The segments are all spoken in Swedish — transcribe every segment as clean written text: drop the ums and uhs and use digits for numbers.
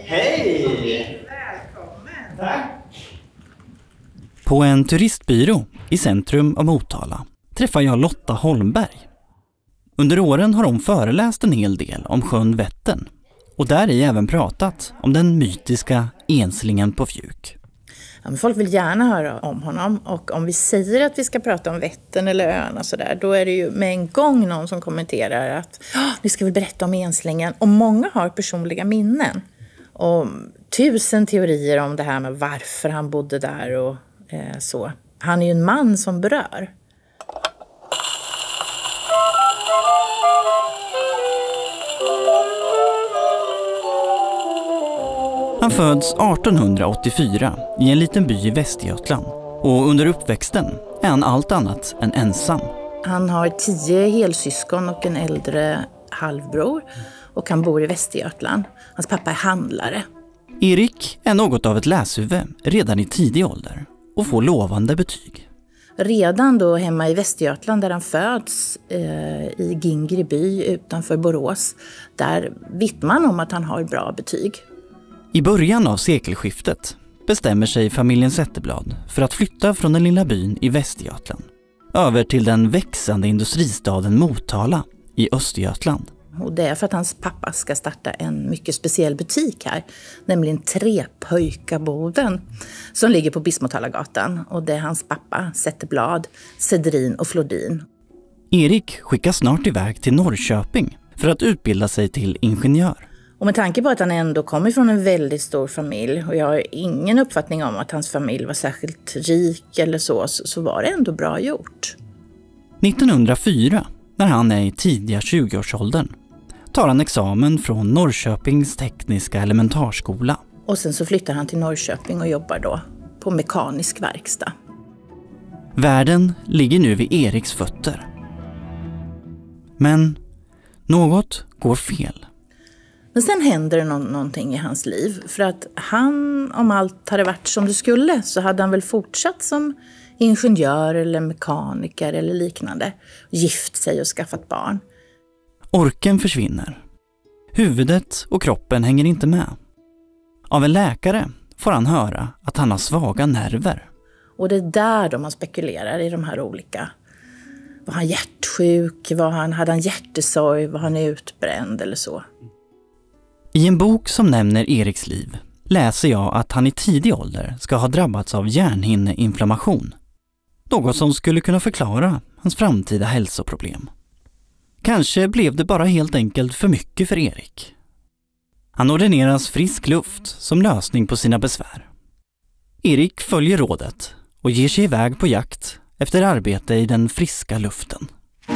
Hej! Välkommen! Tack! På en turistbyrå i centrum av Motala träffar jag Lotta Holmberg. Under åren har hon föreläst en hel del om sjön Vättern och där är även pratat om den mytiska enslingen på Fjuk. Ja, men folk vill gärna höra om honom, och om vi säger att vi ska prata om Vättern eller öarna så där, då är det ju med en gång någon som kommenterar att ni ska väl berätta om enslingen. Och många har personliga minnen och 1000 teorier om det här med varför han bodde där och så. Han är ju en man som berör. Han föds 1884 i en liten by i Västergötland och under uppväxten är han allt annat än ensam. Han har 10 helsyskon och en äldre halvbror och han bor i Västergötland. Hans pappa är handlare. Erik är något av ett läshuvud redan i tidig ålder och får lovande betyg. Redan då hemma i Västergötland där han föds i Gingri by utanför Borås, där vittnar man om att han har bra betyg. I början av sekelskiftet bestämmer sig familjen Zetterblad för att flytta från den lilla byn i Västergötland över till den växande industristaden Motala i Östergötland. Och det är för att hans pappa ska starta en mycket speciell butik här, nämligen Trepöjkaboden som ligger på Bismotalagatan, och det är hans pappa Zetterblad, Sedrin och Flodin. Erik skickas snart iväg till Norrköping för att utbilda sig till ingenjör. Och med tanke på att han ändå kommer från en väldigt stor familj, och jag har ingen uppfattning om att hans familj var särskilt rik eller så var det ändå bra gjort. 1904, när han är i tidiga 20-årsåldern, tar han examen från Norrköpings tekniska elementarskola. Och sen så flyttar han till Norrköping och jobbar då på mekanisk verkstad. Världen ligger nu vid Eriks fötter. Men något går fel. Men sen händer det någonting i hans liv. För att han, om allt hade varit som det skulle, så hade han väl fortsatt som ingenjör eller mekaniker eller liknande. Gift sig och skaffat barn. Orken försvinner. Huvudet och kroppen hänger inte med. Av en läkare får han höra att han har svaga nerver. Och det är där de man spekulerar i de här olika. Var han hjärtsjuk? Hade han hjärtesorg? Var han utbränd eller så? I en bok som nämner Eriks liv läser jag att han i tidig ålder ska ha drabbats av hjärnhinneinflammation. Något som skulle kunna förklara hans framtida hälsoproblem. Kanske blev det bara helt enkelt för mycket för Erik. Han ordineras frisk luft som lösning på sina besvär. Erik följer rådet och ger sig iväg på jakt efter arbete i den friska luften.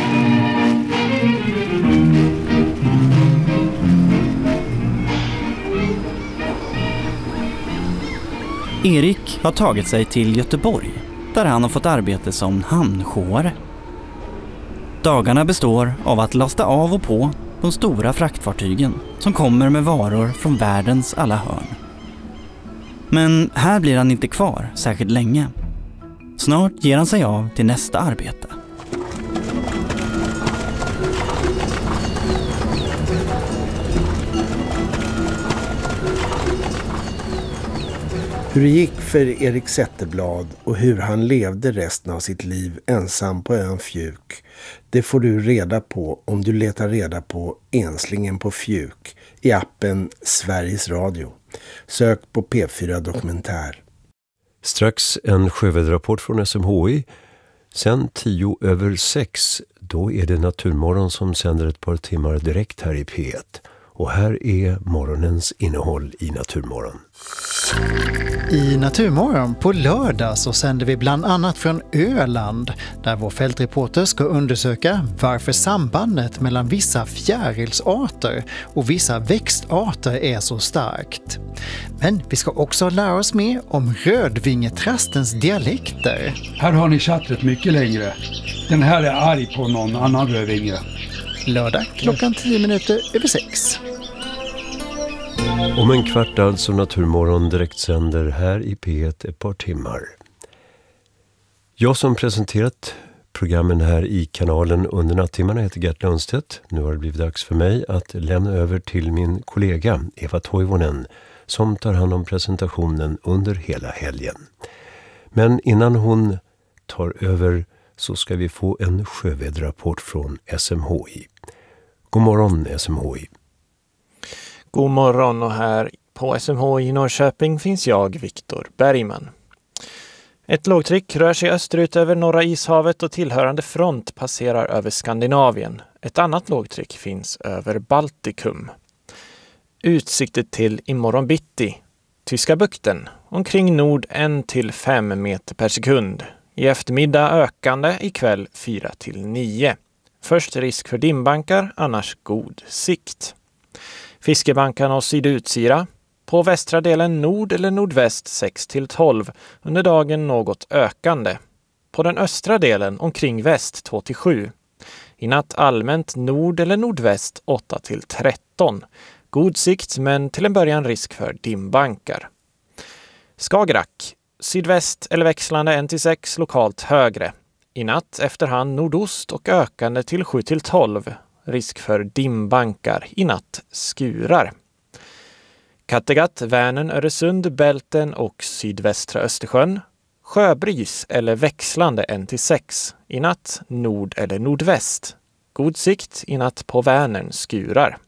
Erik har tagit sig till Göteborg där han har fått arbete som hamnsjöare. Dagarna består av att lasta av och på de stora fraktfartygen som kommer med varor från världens alla hörn. Men här blir han inte kvar särskilt länge. Snart ger han sig av till nästa arbete. Hur det gick för Erik Zetterblad och hur han levde resten av sitt liv ensam på ön Fjuk, det får du reda på om du letar reda på Enslingen på Fjuk i appen Sveriges Radio. Sök på P4 Dokumentär. Strax en sjöväderrapport från SMHI. Sen 6:10, då är det Naturmorgon som sänder ett par timmar direkt här i P1. Och här är morgonens innehåll i Naturmorgon. I Naturmorgon på lördag så sänder vi bland annat från Öland där vår fältreporter ska undersöka varför sambandet mellan vissa fjärilsarter och vissa växtarter är så starkt. Men vi ska också lära oss mer om rödvingetrastens dialekter. Här har ni chattret mycket längre. Den här är arg på någon annan rödvinge. Lördag klockan 6:10. Om en kvart alltså Naturmorgon direkt sänder här i P1 ett par timmar. Jag som presenterat programmen här i kanalen under nattimmarna heter Gert Lundstedt. Nu har det blivit dags för mig att lämna över till min kollega Eva Toivonen som tar hand om presentationen under hela helgen. Men innan hon tar över så ska vi få en sjöväderrapport från SMHI. God morgon SMHI. God morgon, och här på SMHI i Norrköping finns jag, Viktor Bergman. Ett lågtryck rör sig österut över norra ishavet och tillhörande front passerar över Skandinavien. Ett annat lågtryck finns över Baltikum. Utsikter till imorgon bitti. Tyska bukten, omkring nord 1-5 meter per sekund. I eftermiddag ökande, ikväll 4-9. Först risk för dimbankar, annars god sikt. Fiskebankarna och sydutsira. På västra delen nord eller nordväst 6-12. Under dagen något ökande. På den östra delen omkring väst 2-7. I natt allmänt nord eller nordväst 8-13. God sikt men till en början risk för dimbankar. Skagerrak. Sydväst eller växlande 1-6, lokalt högre. I natt efterhand nordost och ökande till 7-12. Risk för dimbankar. I natt skurar. Kattegatt, Vänern, Öresund, Bälten och sydvästra Östersjön. Sjöbris eller växlande 1-6. I natt nord eller nordväst. God sikt. I natt på Vänern skurar.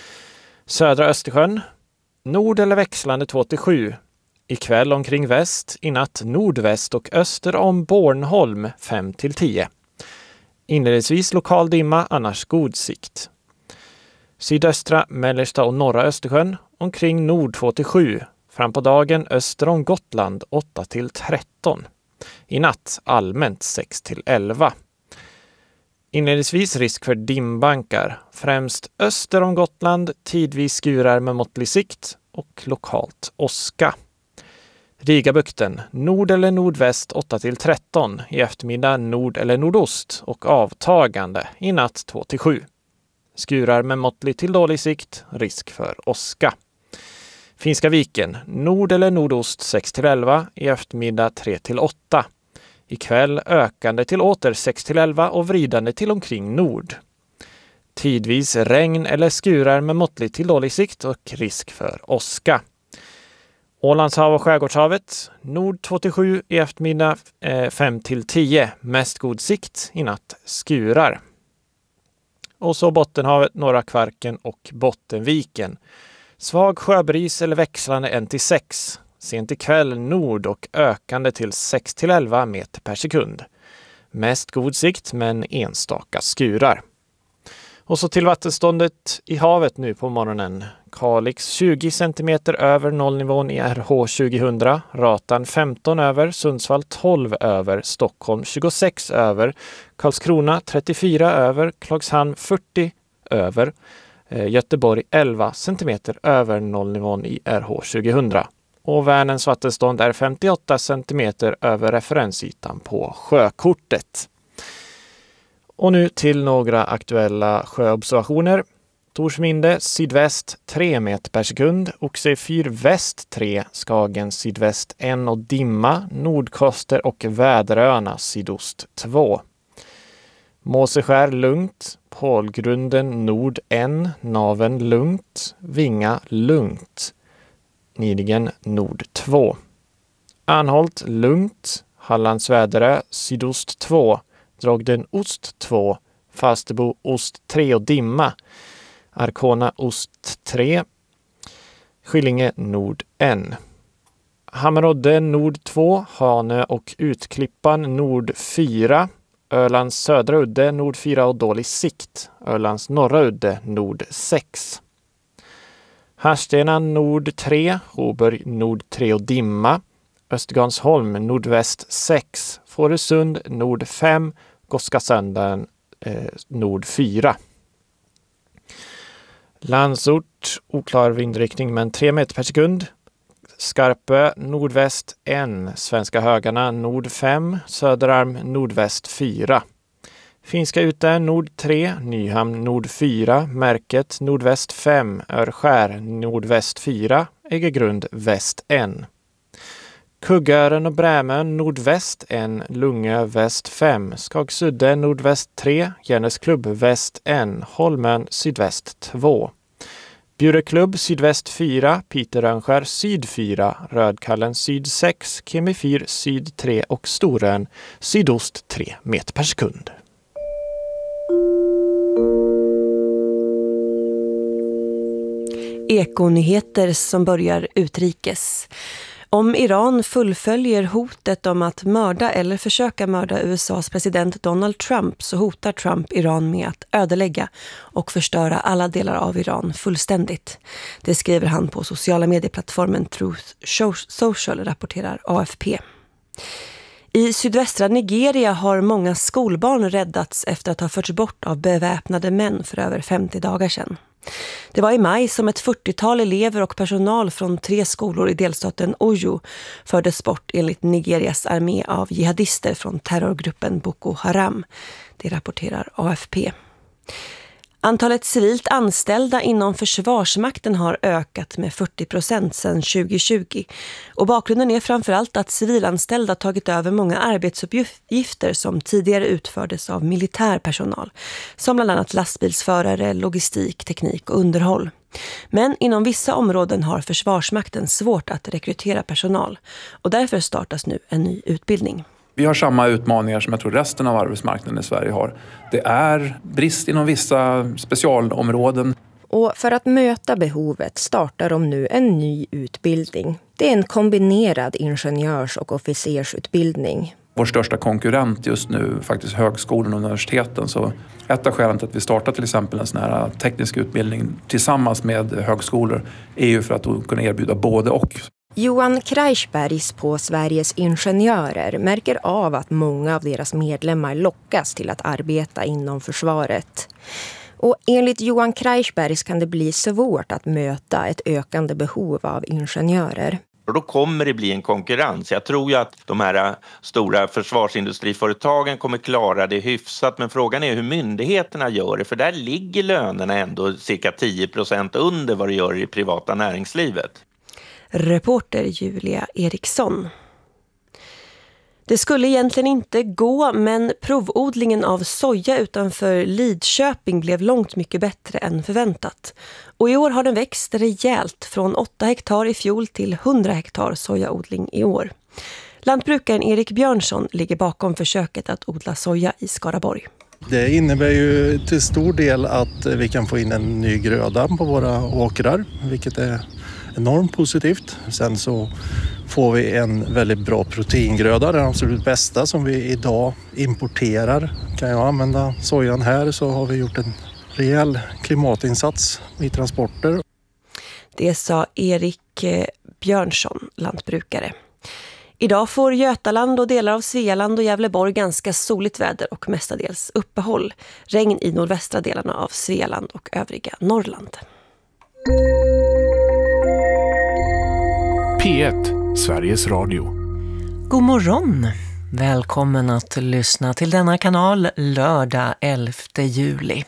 Södra Östersjön. Nord eller växlande 2-7. Ikväll omkring väst. I natt nordväst och öster om Bornholm 5-10. Inledningsvis lokal dimma, annars god sikt. Sydöstra, mellersta och norra Östersjön. Omkring nord 2-7. Fram på dagen öster om Gotland 8-13. I natt allmänt 6-11. Inledningsvis risk för dimbankar. Främst öster om Gotland, tidvis skurar med måttlig sikt och lokalt åska. Rigabukten, nord eller nordväst 8-13. I eftermiddag nord eller nordost och avtagande. I natt 2-7. Skurar med måttlig till dålig sikt, risk för åska. Finska viken, nord eller nordost 6-11. I eftermiddag 3-8. Ikväll ökande till åter 6-11 och vridande till omkring nord. Tidvis regn eller skurar med måttlig till dålig sikt och risk för åska. Ålandshav och Skärgårdshavet, nord 2-7, i eftermiddag 5-10. Mest god sikt, i natt skurar. Och så Bottenhavet, norra Kvarken och Bottenviken. Svag sjöbris eller växlande 1-6. Sent ikväll nord och ökande till 6-11 meter per sekund. Mest god sikt men enstaka skurar. Och så till vattenståndet i havet nu på morgonen. Kalix 20 cm över nollnivån i RH 2000. Ratan 15 över. Sundsvall 12 över. Stockholm 26 över. Karlskrona 34 över. Klagshamn 40 över. Göteborg 11 cm över nollnivån i RH 2000. Och Vänerns vattenstånd är 58 cm över referensytan på sjökortet. Och nu till några aktuella sjöobservationer. Torsminde sydväst 3 meter per sekund. Oxefyr väst 3. Skagen sydväst 1 och dimma. Nordkoster och Väderöarna sydost 2. Måseskär lugnt. Pålgrunden nord 1. Naven lugnt. Vinga lugnt. Nidingen nord 2. Anholt lugnt. Hallands Väderö sydost 2. Drogden ost 2. Falsterbo ost 3 och dimma. Arkona ost 3. Skillinge nord 1. Hammerodde nord 2. Hanö och Utklippan nord 4. Ölands södra udde nord 4 och dålig sikt. Ölands norra udde nord 6. Härstena nord 3. Hoburg nord 3 och dimma. Östergansholm nordväst 6. Fårösund nord 5. Goskasändan nord 4. Landsort oklar vindriktning men 3 meter per sekund. Skarpö nordväst 1. Svenska högarna nord 5. Söderarm nordväst 4. Finska Ute nord 3. Nyhamn nord 4. Märket nordväst 5. Örskär nordväst 4. Ägergrund väst 1. Kuggören och Brämön nordväst 1. Lungö väst 5. Skagsudde nordväst 3. Järnesklubb väst 1. Holmön sydväst 2. Bjureklubb Sydväst 4, Piterönskär Syd 4, Rödkallen Syd 6, Kemifyr Syd 3 och Storön Sydost 3 meter per sekund. Ekonyheter som börjar utrikes. Om Iran fullföljer hotet om att mörda eller försöka mörda USAs president Donald Trump, så hotar Trump Iran med att ödelägga och förstöra alla delar av Iran fullständigt. Det skriver han på sociala medieplattformen Truth Social, rapporterar AFP. I sydvästra Nigeria har många skolbarn räddats efter att ha förts bort av beväpnade män för över 50 dagar sedan. Det var i maj som ett 40-tal elever och personal från 3 skolor i delstaten Oyo fördes bort enligt Nigerias armé av jihadister från terrorgruppen Boko Haram. Det rapporterar AFP. Antalet civilt anställda inom Försvarsmakten har ökat med 40% sedan 2020. Och bakgrunden är framförallt att civilanställda tagit över många arbetsuppgifter som tidigare utfördes av militär personal. Som bland annat lastbilsförare, logistik, teknik och underhåll. Men inom vissa områden har Försvarsmakten svårt att rekrytera personal. Och därför startas nu en ny utbildning. Vi har samma utmaningar som jag tror resten av arbetsmarknaden i Sverige har. Det är brist inom vissa specialområden. Och för att möta behovet startar de nu en ny utbildning. Det är en kombinerad ingenjörs- och officersutbildning. Vår största konkurrent just nu faktiskt högskolan och universiteten. Så ett av skälen till att vi startar till exempel en sån här teknisk utbildning tillsammans med högskolor är ju för att kunna erbjuda både och. Johan Kreisbergs på Sveriges Ingenjörer märker av att många av deras medlemmar lockas till att arbeta inom försvaret. Och enligt Johan Kreisbergs kan det bli svårt att möta ett ökande behov av ingenjörer. Och då kommer det bli en konkurrens. Jag tror ju att de här stora försvarsindustriföretagen kommer klara det hyfsat. Men frågan är hur myndigheterna gör det. För där ligger lönerna ändå cirka 10% under vad det gör i privata näringslivet. Reporter Julia Eriksson. Det skulle egentligen inte gå, men provodlingen av soja utanför Lidköping blev långt mycket bättre än förväntat. Och i år har den växt rejält från 8 hektar i fjol till 100 hektar sojaodling i år. Lantbrukaren Erik Björnsson ligger bakom försöket att odla soja i Skaraborg. Det innebär ju till stor del att vi kan få in en ny gröda på våra åkrar, vilket är enormt positivt. Sen så får vi en väldigt bra proteingröda, den absolut bästa som vi idag importerar. Kan jag använda sojan här så har vi gjort en rejäl klimatinsats i transporter. Det sa Erik Björnsson, lantbrukare. Idag får Götaland och delar av Svealand och Gävleborg ganska soligt väder och mestadels uppehåll. Regn i nordvästra delarna av Svealand och övriga Norrland. P1, Sveriges Radio. God morgon! Välkommen att lyssna till denna kanal lördag 11 juli.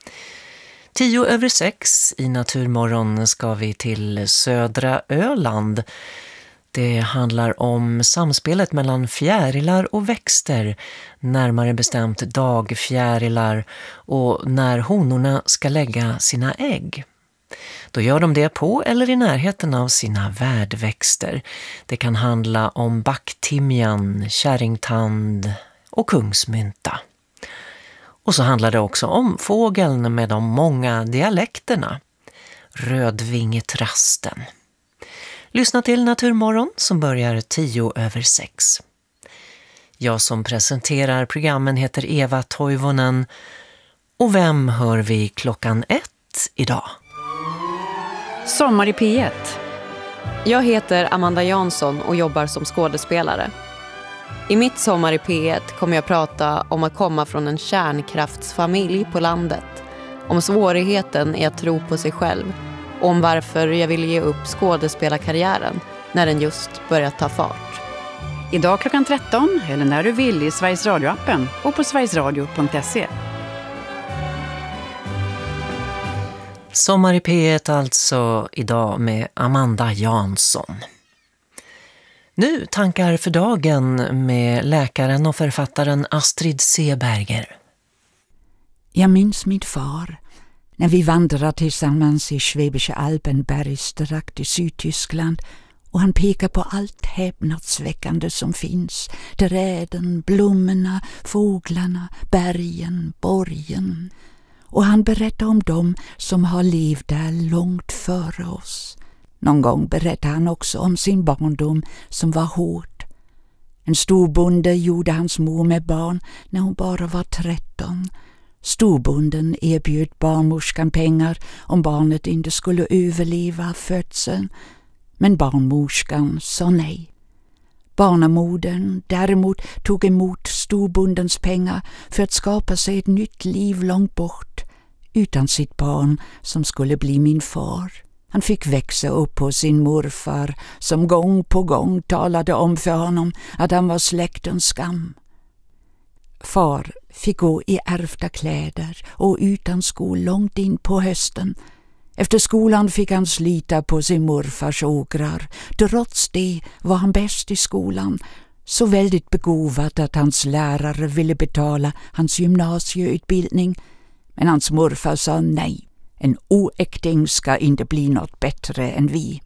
6:10 i Naturmorgon ska vi till södra Öland. Det handlar om samspelet mellan fjärilar och växter, närmare bestämt dagfjärilar, och när honorna ska lägga sina ägg. Då gör de det på eller i närheten av sina värdväxter. Det kan handla om backtimjan, kärringtand och kungsmynta. Och så handlar det också om fågeln med de många dialekterna, rödvingetrasten. Lyssna till Naturmorgon som börjar 5:10. Jag som presenterar programmen heter Eva Toivonen. Och vem hör vi 1:00 idag? Sommar i P1. Jag heter Amanda Jansson och jobbar som skådespelare. I mitt Sommar i P1 kommer jag prata om att komma från en kärnkraftsfamilj på landet. Om svårigheten i att tro på sig själv. Och om varför jag ville ge upp skådespelarkarriären när den just börjat ta fart. Idag 13:00 eller när du vill i Sveriges Radio-appen och på sverigesradio.se. Sommar i P1 alltså idag med Amanda Jansson. Nu tankar för dagen med läkaren och författaren Astrid Seberger. Jag minns min far, När vi vandrar tillsammans i Schwäbische Alpen bergstrakt i Sydtyskland och han pekar på allt häpnadsväckande som finns. Träden, blommorna, fåglarna, bergen, borgen. Och han berättar om dem som har levt där långt före oss. Någon gång berättar han också om sin barndom som var hård. En storbonde gjorde hans mor med barn när hon bara var 13. Storbonden erbjöd barnmorskan pengar om barnet inte skulle överleva födseln. Men barnmorskan sa nej. Barnamodern däremot tog emot storbondens pengar för att skapa sig ett nytt liv långt bort utan sitt barn som skulle bli min far. Han fick växa upp på sin morfar som gång på gång talade om för honom att han var släktens skam. Far fick gå i ärvda kläder och utan sko långt in på hösten. Efter skolan fick han slita på sin morfars ågrar. Trots det var han bäst i skolan, så väldigt begåvad att hans lärare ville betala hans gymnasieutbildning. Men hans morfar sa nej. En oäkting ska inte bli något bättre än vi.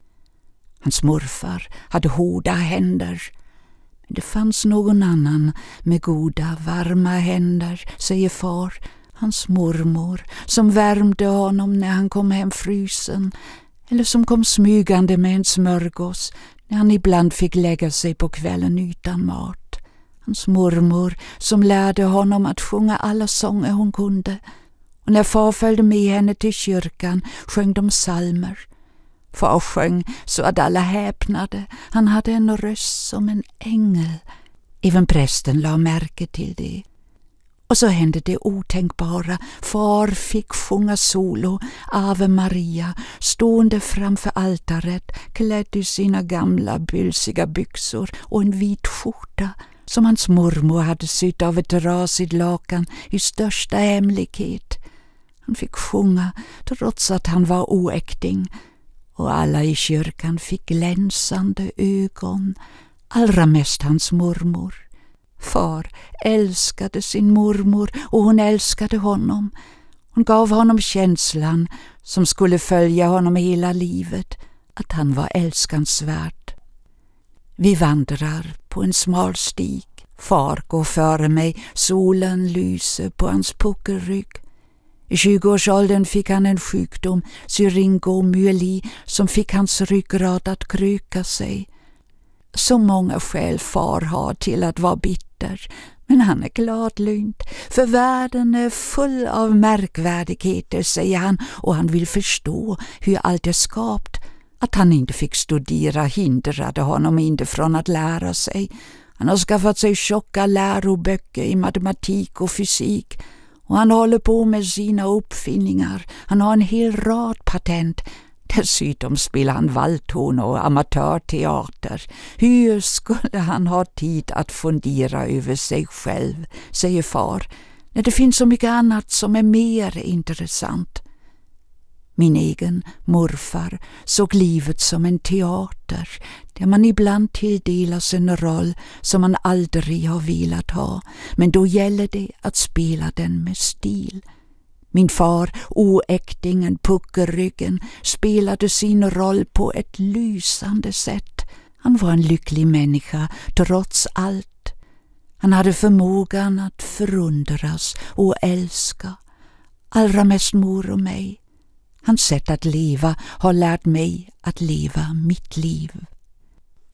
Hans morfar hade hårda händer. Men det fanns någon annan med goda, varma händer, säger far. Hans mormor som värmde honom när han kom hem frysen. Eller som kom smygande med en smörgås när han ibland fick lägga sig på kvällen utan mat. Hans mormor som lärde honom att sjunga alla sånger hon kunde. Och när far följde med henne till kyrkan sjöng de psalmer. Far sjöng så att alla häpnade. Han hade en röst som en ängel. Även prästen la märke till det. Och så hände det otänkbara. Far fick sjunga solo, Ave Maria, stående framför altaret, klädd i sina gamla bylsiga byxor och en vit skjorta som hans mormor hade sytt av ett rasigt lakan i största hemlighet. Han fick sjunga trots att han var oäkting, och alla i kyrkan fick glänsande ögon, allra mest hans mormor. Far älskade sin mormor och hon älskade honom. Hon gav honom känslan som skulle följa honom hela livet, att han var älskansvärd. Vi vandrar på en smal stig. Far går före mig, solen lyser på hans puckelrygg. I 20-årsåldern fick han en sjukdom, syringomyeli, som fick hans ryggrad att kröka sig. Så många skäl far har till att vara bitter, men han är gladlynt, för världen är full av märkvärdigheter, säger han, och han vill förstå hur allt är skapt. Att han inte fick studera hindrade honom inte från att lära sig. Han har skaffat sig tjocka läroböcker i matematik och fysik, och han håller på med sina uppfinningar. Han har en hel rad patent. Dessutom spelar han valthorn och amatörteater. Hur skulle han ha tid att fundera över sig själv, säger far, när det finns så mycket annat som är mer intressant. Min egen morfar såg livet som en teater där man ibland tilldelas en roll som man aldrig har velat ha, men då gäller det att spela den med stil. Min far, oäktingen, puckelryggen, spelade sin roll på ett lysande sätt. Han var en lycklig människa trots allt. Han hade förmågan att förundras och älska, allra mest mor och mig. Hans sätt att leva har lärt mig att leva mitt liv.